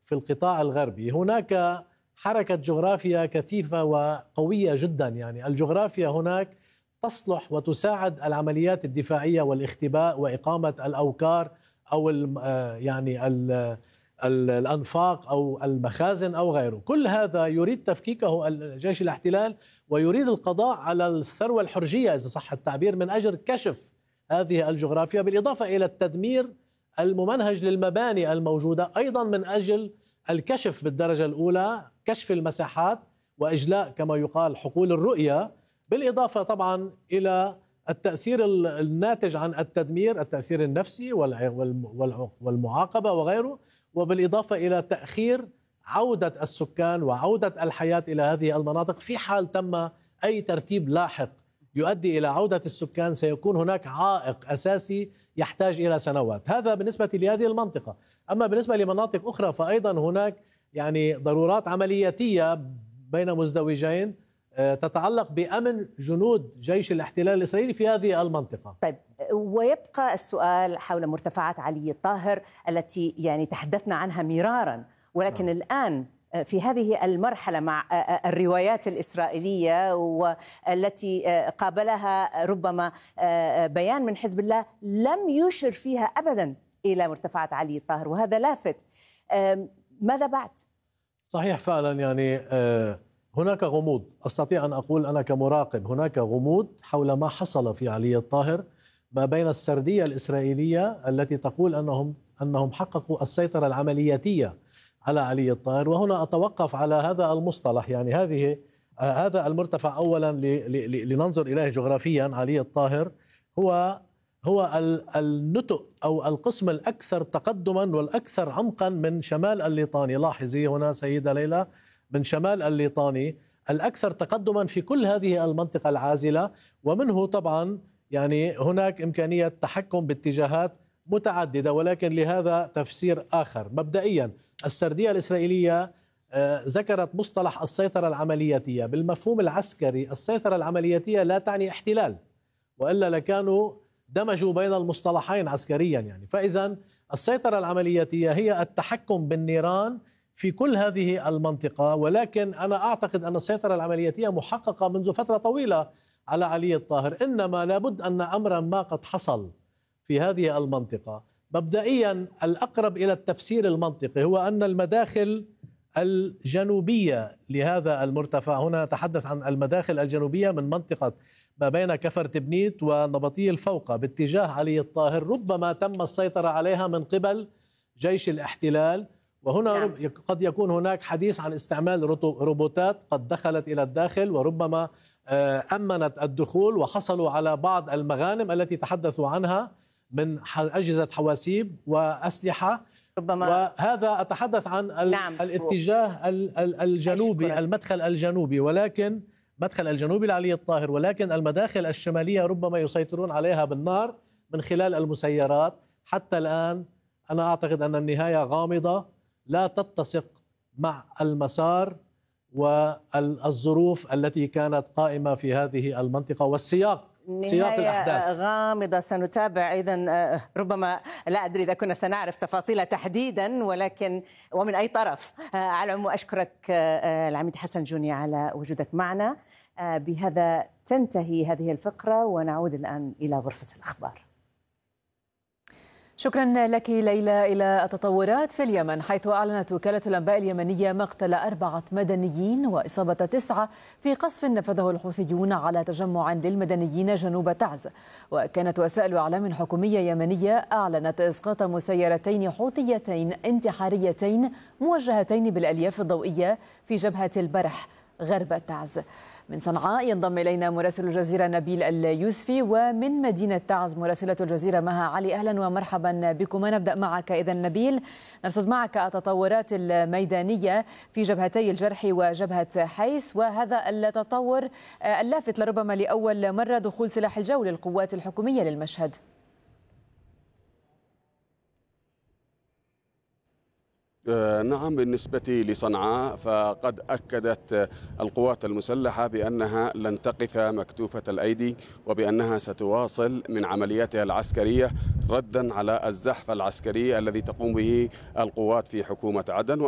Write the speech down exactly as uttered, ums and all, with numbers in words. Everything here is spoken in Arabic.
في القطاع الغربي. هناك حركة جغرافيا كثيفة وقوية جدا، يعني الجغرافيا هناك تصلح وتساعد العمليات الدفاعية والاختباء وإقامة الأوكار أو يعني ال الأنفاق أو المخازن أو غيره. كل هذا يريد تفكيكه الجيش الاحتلال، ويريد القضاء على الثروة الحرجية إذا صح التعبير من أجل كشف هذه الجغرافيا، بالإضافة إلى التدمير الممنهج للمباني الموجودة، أيضا من أجل الكشف بالدرجة الأولى، كشف المساحات وإجلاء كما يقال حقول الرؤية، بالإضافة طبعا إلى التأثير الناتج عن التدمير، التأثير النفسي والمعاقبة وغيره، وبالإضافة إلى تأخير عودة السكان وعودة الحياة إلى هذه المناطق. في حال تم أي ترتيب لاحق يؤدي إلى عودة السكان سيكون هناك عائق أساسي يحتاج إلى سنوات. هذا بالنسبة لهذه المنطقة. أما بالنسبة لمناطق أخرى فأيضا هناك يعني ضرورات عملياتية بين مزدوجين تتعلق بأمن جنود جيش الاحتلال الإسرائيلي في هذه المنطقة. طيب، ويبقى السؤال حول مرتفعات علي الطاهر التي يعني تحدثنا عنها مرارا، ولكن نعم. الآن في هذه المرحلة مع الروايات الإسرائيلية والتي قابلها ربما بيان من حزب الله لم يشر فيها أبدا إلى مرتفعات علي الطاهر، وهذا لافت. ماذا بعد؟ صحيح فعلا، يعني هناك غموض. أستطيع أن أقول أنا كمراقب هناك غموض حول ما حصل في علي الطاهر ما بين السردية الإسرائيلية التي تقول أنهم أنهم حققوا السيطرة العملياتية على علي الطاهر. وهنا أتوقف على هذا المصطلح، يعني هذه هذا المرتفع أولا لننظر إليه جغرافيا. علي الطاهر هو هو النتء أو القسم الأكثر تقدما والأكثر عمقا من شمال الليطاني. لاحظي هنا سيدة ليلى، من شمال الليطاني الأكثر تقدما في كل هذه المنطقة العازلة، ومنه طبعا يعني هناك إمكانية تحكم باتجاهات متعددة، ولكن لهذا تفسير آخر. مبدئيا السردية الإسرائيلية ذكرت مصطلح السيطرة العملياتية. بالمفهوم العسكري السيطرة العملياتية لا تعني احتلال، وإلا لكانوا دمجوا بين المصطلحين عسكريا يعني. فإذا السيطرة العملياتية هي التحكم بالنيران في كل هذه المنطقة، ولكن أنا أعتقد أن السيطرة العملياتية محققة منذ فترة طويلة على علي الطاهر، إنما لابد أن أمرا ما قد حصل في هذه المنطقة. مبدئيا الأقرب إلى التفسير المنطقي هو أن المداخل الجنوبية لهذا المرتفع، هنا نتحدث عن المداخل الجنوبية من منطقة ما بين كفر تبنيت ونبطي الفوقة باتجاه علي الطاهر، ربما تم السيطرة عليها من قبل جيش الاحتلال. وهنا نعم. قد يكون هناك حديث عن استعمال روبوتات قد دخلت إلى الداخل وربما أمنت الدخول، وحصلوا على بعض المغانم التي تحدثوا عنها من أجهزة حواسيب وأسلحة ربما. وهذا أتحدث عن نعم. الاتجاه الجنوبي أشكرا. المدخل الجنوبي، ولكن مدخل الجنوبي لعلي الطاهر، ولكن المداخل الشمالية ربما يسيطرون عليها بالنار من خلال المسيرات. حتى الآن أنا أعتقد أن النهاية غامضة، لا تتسق مع المسار والظروف التي كانت قائمة في هذه المنطقة والسياق سياق الأحداث غامضة. سنتابع أيضا، ربما لا أدري إذا كنا سنعرف تفاصيل تحديدا، ولكن ومن أي طرف. على العموم أشكرك العميد حسن جوني على وجودك معنا. بهذا تنتهي هذه الفقرة ونعود الآن إلى غرفة الأخبار. شكرا لك ليلى. إلى التطورات في اليمن، حيث أعلنت وكالة الأنباء اليمنية مقتل أربعة مدنيين وإصابة تسعة في قصف نفذه الحوثيون على تجمع للمدنيين جنوب تعز. وكانت وسائل إعلام حكومية يمنية أعلنت إسقاط مسيرتين حوثيتين انتحاريتين موجهتين بالألياف الضوئية في جبهة البرح غرب تعز. من صنعاء ينضم إلينا مراسل الجزيرة نبيل اليوسفي، ومن مدينة تعز مراسلة الجزيرة مها علي. أهلا ومرحبا بكما. نبدأ معك إذا نبيل، نرصد معك التطورات الميدانية في جبهتي الجرح وجبهة حيس، وهذا التطور اللافت لربما لأول مرة دخول سلاح الجو للقوات الحكومية للمشهد. نعم، بالنسبة لصنعاء فقد أكدت القوات المسلحة بأنها لن تقف مكتوفة الأيدي، وبأنها ستواصل من عملياتها العسكرية ردا على الزحف العسكري الذي تقوم به القوات في حكومة عدن.